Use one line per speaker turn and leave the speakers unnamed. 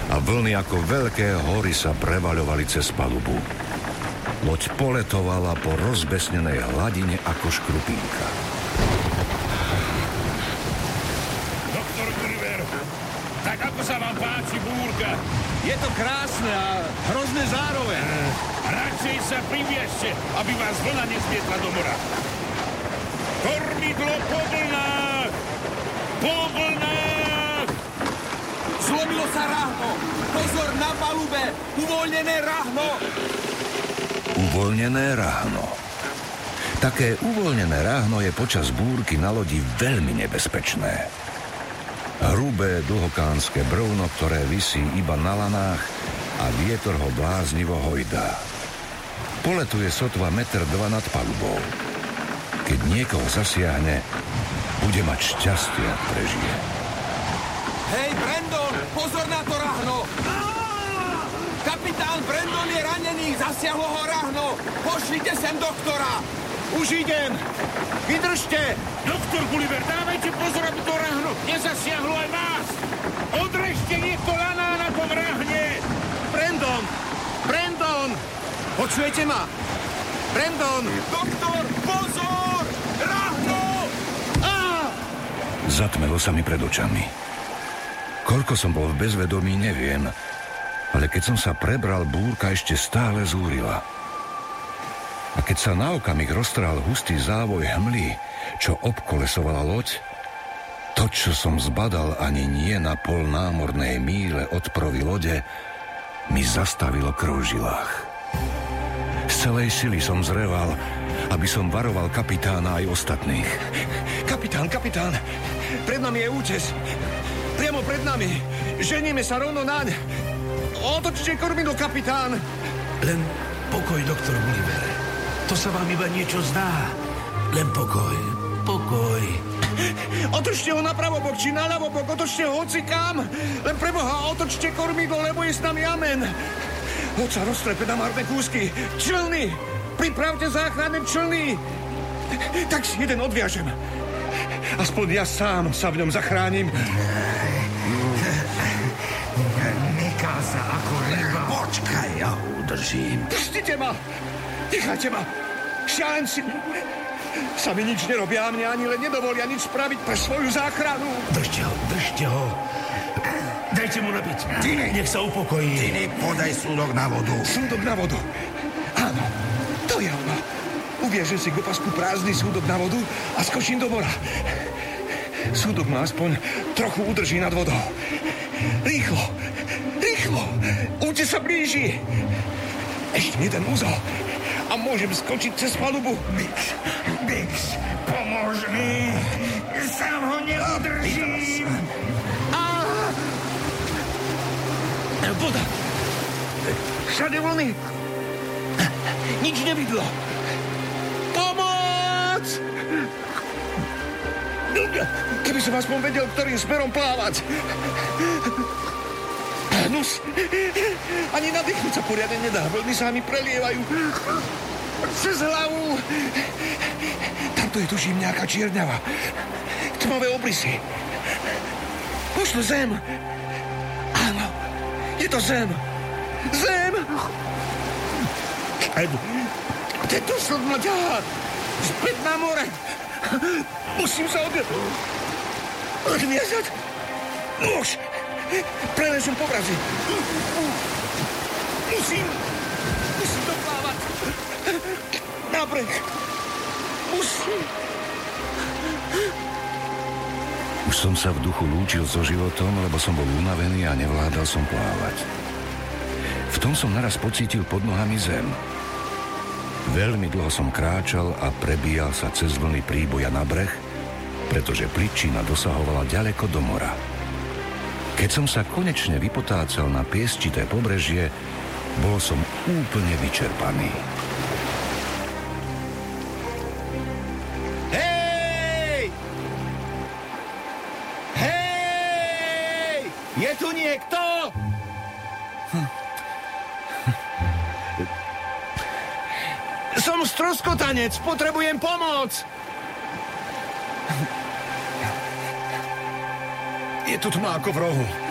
a vlny ako veľké hory sa prevaľovali cez palubu. Loď poletovala po rozbesnenej hladine ako škrupinka.
Doktor Gulliver, tak ako sa vám páči búrka?
Je to krásne a hrozné zároveň.
Radšej sa priviežte, aby vás vlna nezmietla do mora. Kormidlo po vlnách! Po vlnách!
Zlomilo sa ráhno! Pozor na palube! Uvoľnené ráhno!
Uvoľnené ráhno. Také uvoľnené ráhno je počas búrky na lodi veľmi nebezpečné. Hrubé, dlhokánske brvno, ktoré visí iba na lanách a vietor ho bláznivo hojdá. Poletuje sotva 1,2 metra nad palubou. Keď niekoho zasiahne, bude mať šťastie, ak prežije.
Hej, Brandon! Pozor na to ráhno! Kapitán Brandon je ranený! Zasiahlo ho ráhno! Pošlite sem doktora!
Už idem! Vydržte!
Doktor Gulliver, dávajte pozor, aby to ráhno nezasiahlo aj vás! Odrežte niekto laná na tom ráhne!
Brandon! Brandon! Počujete ma? Brandon!
Doktor, pozor! Ráhno!
Zatmelo sa mi pred očami. Koľko som bol v bezvedomí, neviem, ale keď som sa prebral, búrka ešte stále zúrila. A keď sa na okamih roztrhal hustý závoj hmly, čo obkolesovala loď, to, čo som zbadal ani nie na pol námornej míle od prvy lode, mi zastavilo krv v žilách. Z celej sily som zreval, aby som varoval kapitána aj ostatných.
Kapitán! Pred nami je útes. Priamo pred nami. Ženíme sa rovno naň. Otočte kormidlo, kapitán.
Len pokoj, doktor Gulliver. To sa vám iba niečo zdá. Len pokoj.
Otočte ho na pravobok či na ľavobok, otočte ho hocikám. Len preboha, otočte kormidlo, lebo je s nami amen. Loď sa roztrepe na marné kúsky. Člny! Pripravte záchranné člny! Tak si jeden odviažem. Aspoň ja sám sa v ňom zachránim.
Meká sa ako ryba.
Počkaj, ja ho udržím.
Pustite ma! Nechajte ma! Šialenci! Sami nič nerobia, mne ani len nedovolia nič spraviť pre svoju záchranu.
Držte ho. Dajte mu napiť. Nech sa upokojí.
Tiny, podaj súdok na vodu.
Súdok na vodu? Áno, to je ono. Uviežem si k opasku prázdny súdok na vodu a skočím do mora. Súdok ma aspoň trochu udrží nad vodou. Rýchlo! Útes sa blíži! Ešte jeden úzol a môžem skočiť cez palubu.
Bix, pomôž mi. Sám ho neudržím.
Voda! Všade vlny! Nič nevidlo! Pomoc! Keby som aspoň vedel, ktorým smerom plávať. Nus, ani nadýchnuť sa poriadne nedá. Vlny sa mi prelievajú cez hlavu. Tamto je tuším nejaká čierňava. Tmavé obrysy. Možno zem. Áno, je to zem. Zem! Tento slod ma ťahá späť na more. Musím sa odviazať. Nôž! Preležem po vrazi. Musím doplávať. Na breh. Musím.
Už som sa v duchu lúčil so životom, lebo som bol unavený a nevládal som plávať. V tom som naraz pocítil pod nohami zem. Veľmi dlho som kráčal a prebíjal sa cez vlny príboja na breh, pretože pličina dosahovala ďaleko do mora. Keď som sa konečne vypotácal na piesčité pobrežie, bol som úplne vyčerpaný.
Hej! Je tu niekto? Som stroskotanec, potrebujem pomoc. Je tu tma ako v rohu.